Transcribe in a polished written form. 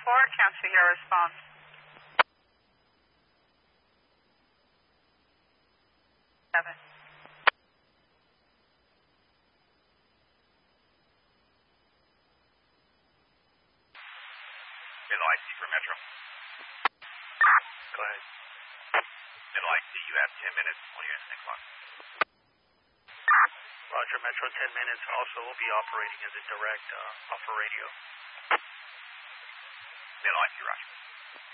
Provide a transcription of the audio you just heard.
cancel your response. Seven. Middle IC for Metro. Go ahead. Middle IC, you have 10 minutes when you're in the clock. Roger, Metro, 10 minutes. Also, will be operating as a direct offer radio. Middle IC, Roger.